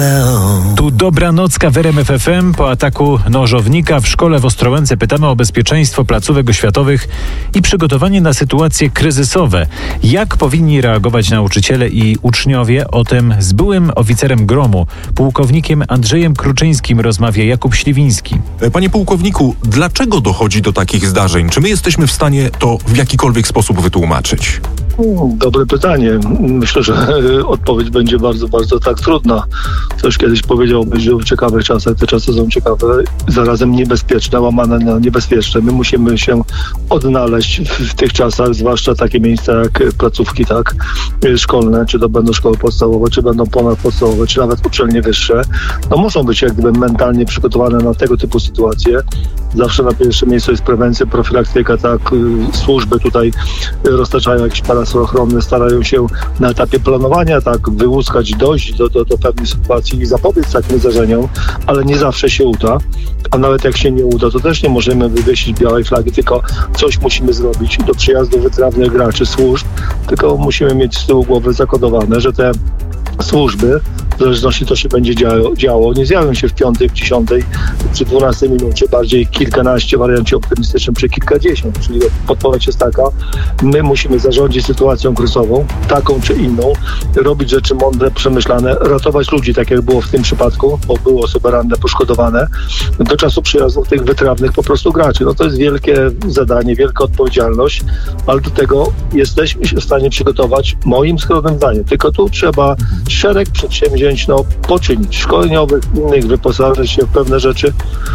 Tu Dobranocka w RMF FM. Po ataku nożownika w szkole w Ostrołęce pytamy o bezpieczeństwo placówek oświatowych i przygotowanie na sytuacje kryzysowe. Jak powinni reagować nauczyciele i uczniowie? O tym z byłym oficerem GROM-u, pułkownikiem Andrzejem Kruczyńskim, rozmawia Jakub Śliwiński. Panie pułkowniku, dlaczego dochodzi do takich zdarzeń? Czy my jesteśmy w stanie to w jakikolwiek sposób wytłumaczyć? Dobre pytanie. Myślę, że odpowiedź będzie bardzo, bardzo tak trudna. Ktoś kiedyś powiedział, że żył w ciekawych czasach. Te czasy są ciekawe, zarazem niebezpieczne, łamane na niebezpieczne. My musimy się odnaleźć w tych czasach, zwłaszcza takie miejsca jak placówki, tak, szkolne, czy to będą szkoły podstawowe, czy będą ponadpodstawowe, czy nawet uczelnie wyższe. No muszą być jak gdyby mentalnie przygotowane na tego typu sytuacje. Zawsze na pierwszym miejscu jest prewencja, profilaktyka, tak, służby tutaj roztaczają jakieś parasol ochronny, starają się na etapie planowania tak wyłuskać, dojść do pewnej sytuacji i zapobiec takim zdarzeniom, ale nie zawsze się uda, a nawet jak się nie uda, to też nie możemy wywiesić białej flagi, tylko coś musimy zrobić do przyjazdu wytrawnych graczy, służb, tylko musimy mieć z tyłu głowy zakodowane, że te służby, w zależności to się będzie działo, nie zjawią się w 5., w 10. czy 12 minucie, bardziej kilkanaście, w wariancie optymistycznym czy kilkadziesiąt, czyli podpowiedź jest taka, my musimy zarządzić sytuacją kryzysową, taką czy inną, robić rzeczy mądre, przemyślane, ratować ludzi, tak jak było w tym przypadku, bo były osoby ranne, poszkodowane, do czasu przyjazdu tych wytrawnych po prostu graczy. No to jest wielkie zadanie, wielka odpowiedzialność, ale do tego jesteśmy się w stanie przygotować, moim skromnym zdaniem, tylko tu trzeba szereg przedsięwzięć poczynić, szkoleniowych, innych, wyposażyć się w pewne rzeczy,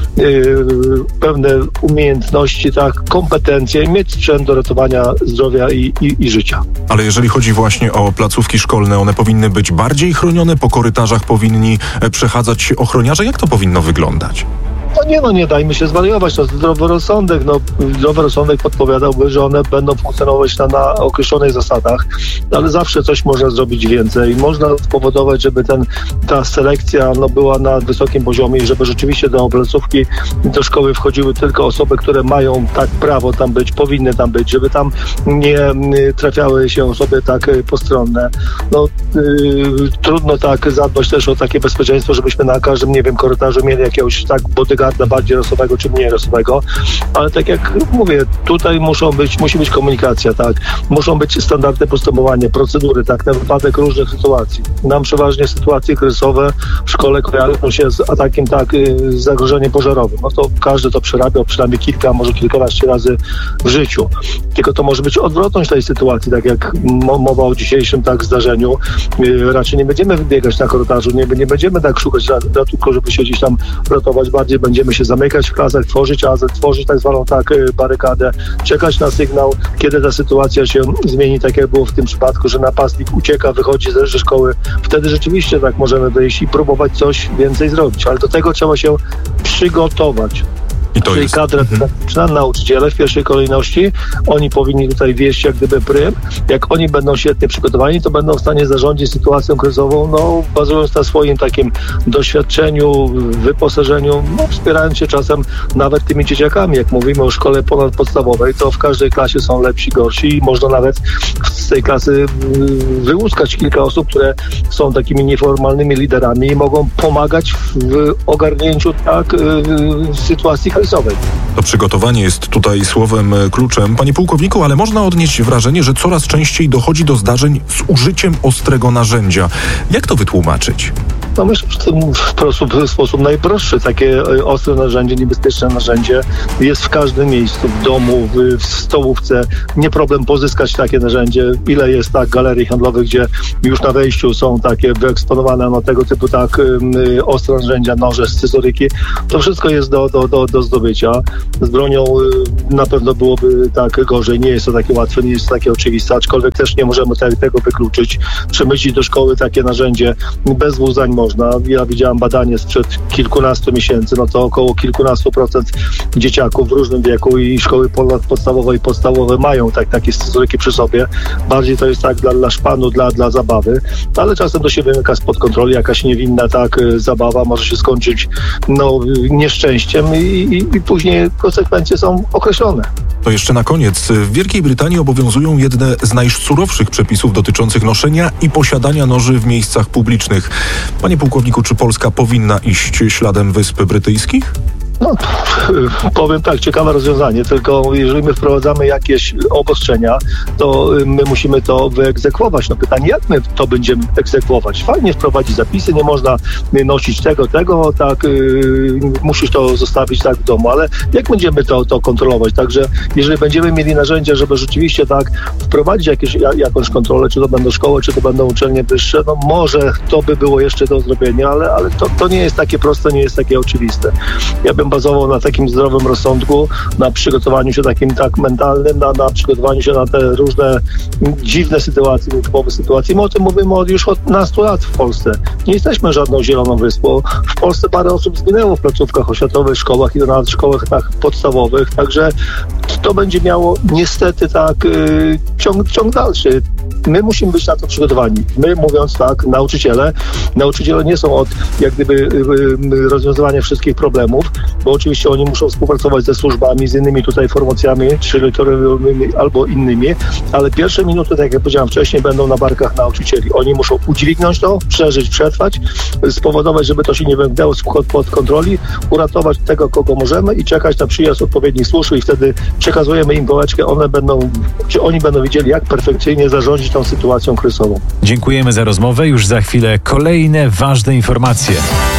pewne umiejętności, tak, kompetencje i mieć sprzęt do ratowania zdrowia i życia. Ale jeżeli chodzi właśnie o placówki szkolne, one powinny być bardziej chronione, po korytarzach powinni przechadzać się ochroniarze. Jak to powinno wyglądać? Nie dajmy się zwariować, zdrowy rozsądek podpowiadałby, że one będą funkcjonować na określonych zasadach, ale zawsze coś można zrobić więcej. Można spowodować, żeby ta selekcja była na wysokim poziomie i żeby rzeczywiście do placówki, do szkoły wchodziły tylko osoby, które mają tak prawo tam być, powinny tam być, żeby tam nie trafiały się osoby tak postronne. Trudno tak zadbać też o takie bezpieczeństwo, żebyśmy na każdym, korytarzu mieli jakiegoś tak bodyguarda bardziej rasowego czy mniej rasowego, ale tak jak mówię, tutaj musi być komunikacja, tak, muszą być standardy postępowania, procedury, tak, na wypadek różnych sytuacji. Nam przeważnie sytuacje kryzysowe w szkole kojarzą się z atakiem, tak, z zagrożeniem pożarowym. No to każdy to przerabiał przynajmniej kilka, może kilkanaście razy w życiu. Tylko to może być odwrotność tej sytuacji, tak jak mowa o dzisiejszym tak zdarzeniu. Raczej nie będziemy wybiegać na korytarzu, nie będziemy tak szukać ratunku, żeby się gdzieś tam ratować, bardziej będziemy się zamykać w klasach, tworzyć tak zwaną tak barykadę, czekać na sygnał, kiedy ta sytuacja się zmieni, tak jak było w tym przypadku, że napastnik ucieka, wychodzi ze szkoły. Wtedy rzeczywiście tak możemy wyjść i próbować coś więcej zrobić, ale do tego trzeba się przygotować. Czyli kadra dydaktyczna, nauczyciele w pierwszej kolejności, oni powinni tutaj wieść jak gdyby prym. Jak oni będą świetnie przygotowani, to będą w stanie zarządzić sytuacją kryzysową, bazując na swoim takim doświadczeniu, wyposażeniu, wspierając się czasem nawet tymi dzieciakami. Jak mówimy o szkole ponadpodstawowej, to w każdej klasie są lepsi, gorsi i można nawet z tej klasy wyłuskać kilka osób, które są takimi nieformalnymi liderami i mogą pomagać w ogarnięciu sytuacji kryzysowej. To przygotowanie jest tutaj słowem kluczem. Panie pułkowniku, ale można odnieść wrażenie, że coraz częściej dochodzi do zdarzeń z użyciem ostrego narzędzia. Jak to wytłumaczyć? Myślę, że w sposób najprostszy. Takie ostre narzędzie, niebezpieczne narzędzie jest w każdym miejscu, w domu, w stołówce. Nie problem pozyskać takie narzędzie. Ile jest galerii handlowych, gdzie już na wejściu są takie wyeksponowane tego typu ostre narzędzia, noże, scyzoryki. To wszystko jest do zdobycia. Z bronią na pewno byłoby tak gorzej. Nie jest to takie łatwe, nie jest to takie oczywiste, aczkolwiek też nie możemy tego wykluczyć. Przemycić do szkoły takie narzędzie bez dwuznań można. Ja widziałam badanie sprzed kilkunastu miesięcy, to około kilkunastu procent dzieciaków w różnym wieku i szkoły ponadpodstawowe i podstawowe mają takie scyzoryki przy sobie. Bardziej to jest tak dla szpanu, dla zabawy, ale czasem to się wymyka spod kontroli, jakaś niewinna zabawa może się skończyć nieszczęściem i później konsekwencje są określone. To jeszcze na koniec. W Wielkiej Brytanii obowiązują jedne z najsurowszych przepisów dotyczących noszenia i posiadania noży w miejscach publicznych. Panie pułkowniku, czy Polska powinna iść śladem Wysp Brytyjskich? No, powiem tak, ciekawe rozwiązanie, tylko jeżeli my wprowadzamy jakieś obostrzenia, to my musimy to wyegzekwować. No pytanie, jak my to będziemy egzekwować? Fajnie wprowadzić zapisy, nie można nosić tego, tak, musisz to zostawić tak w domu, ale jak będziemy to kontrolować? Także jeżeli będziemy mieli narzędzia, żeby rzeczywiście tak wprowadzić jakąś kontrolę, czy to będą szkoły, czy to będą uczelnie wyższe, no może to by było jeszcze do zrobienia, ale to nie jest takie proste, nie jest takie oczywiste. Ja bym bazował na takim zdrowym rozsądku, na przygotowaniu się takim tak mentalnym, na przygotowaniu się na te różne dziwne sytuacje, nietypowe sytuacje. My o tym mówimy już od nastu lat w Polsce. Nie jesteśmy żadną zieloną wyspą. W Polsce parę osób zginęło w placówkach oświatowych, szkołach i nawet szkołach tak podstawowych, także to będzie miało niestety tak ciąg dalszy. My musimy być na to przygotowani. My, mówiąc tak, nauczyciele nie są od jak gdyby rozwiązywania wszystkich problemów, bo oczywiście oni muszą współpracować ze służbami, z innymi tutaj formacjami, czy terytorialnymi albo innymi, ale pierwsze minuty, tak jak powiedziałem wcześniej, będą na barkach nauczycieli. Oni muszą udźwignąć to, przeżyć, przetrwać, spowodować, żeby to się nie wymknęło spod kontroli, uratować tego, kogo możemy i czekać na przyjazd odpowiednich służb i wtedy przekazujemy im pałeczkę, oni będą wiedzieli, jak perfekcyjnie zarządzić tą sytuacją kryzysową. Dziękujemy za rozmowę. Już za chwilę kolejne ważne informacje.